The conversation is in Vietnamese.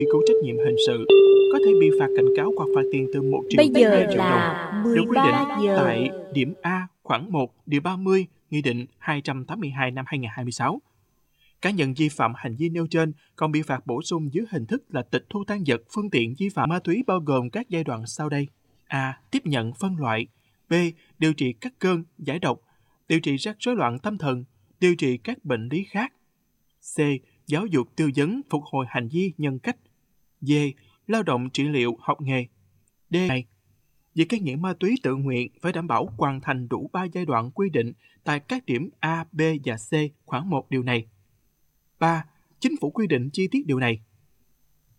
cứu trách nhiệm hình sự, có thể bị phạt cảnh cáo hoặc phạt tiền từ 1 triệu Bây đến 2 giờ triệu đồng, là được quy định 13 giờ. tại điểm A khoản 1 điều 30 Nghị định 282 năm 2026. Cá nhân vi phạm hành vi nêu trên còn bị phạt bổ sung dưới hình thức là tịch thu tang vật phương tiện vi phạm ma túy bao gồm các giai đoạn sau đây: A. Tiếp nhận phân loại. B. Điều trị các cơn, giải độc, điều trị các rối loạn tâm thần, điều trị các bệnh lý khác. C. Giáo dục tư vấn phục hồi hành vi nhân cách. D. Lao động trị liệu học nghề. D. Việc cai nghiện ma túy tự nguyện phải đảm bảo hoàn thành đủ 3 giai đoạn quy định tại các điểm A, B và C khoản 1 điều này. 3. Chính phủ quy định chi tiết điều này.